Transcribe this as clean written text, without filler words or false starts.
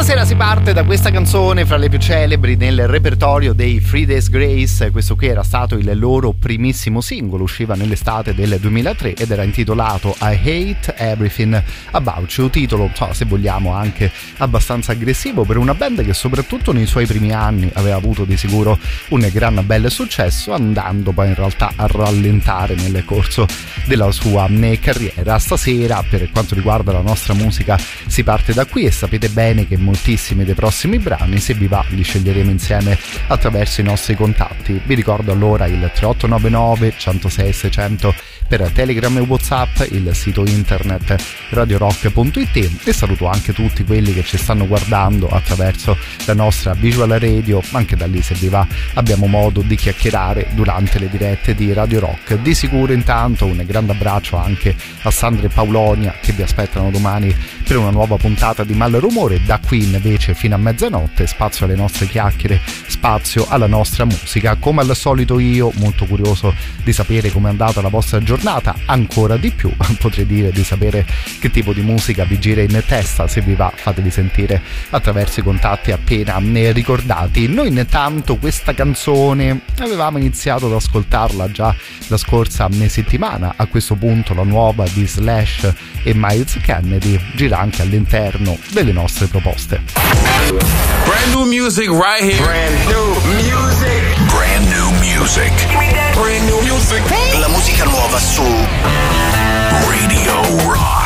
Stasera si parte da questa canzone fra le più celebri nel repertorio dei Three Days Grace. Questo qui era stato il loro primissimo singolo, usciva nell'estate del 2003 ed era intitolato I Hate Everything About You, titolo, se vogliamo, anche abbastanza aggressivo per una band che soprattutto nei suoi primi anni aveva avuto di sicuro un gran bel successo, andando poi in realtà a rallentare nel corso della sua carriera. Stasera, per quanto riguarda la nostra musica, si parte da qui e sapete bene che moltissimi dei prossimi brani, se vi va, li sceglieremo insieme attraverso i nostri contatti. Vi ricordo allora il 3899 106 600 per Telegram e WhatsApp, il sito internet radiorock.it, e saluto anche tutti quelli che ci stanno guardando attraverso la nostra visual radio. Anche da lì, se vi va, abbiamo modo di chiacchierare durante le dirette di Radio Rock. Di sicuro intanto un grande abbraccio anche a Sandra e Paulonia, che vi aspettano domani per una nuova puntata di Malrumore. Da qui invece fino a mezzanotte spazio alle nostre chiacchiere, spazio alla nostra musica. Come al solito io, molto curioso di sapere com'è andata la vostra giornata, ancora di più potrei dire di sapere che tipo di musica vi gira in testa. Se vi va, fatevi sentire attraverso i contatti appena ricordati. Noi intanto questa canzone avevamo iniziato ad ascoltarla già la scorsa settimana. A questo punto la nuova di Slash e Miles Kennedy gira anche all'interno delle nostre proposte. Brand new music right here. Brand new music. Brand new music. Brand new music. La musica nuova su Radio Rock.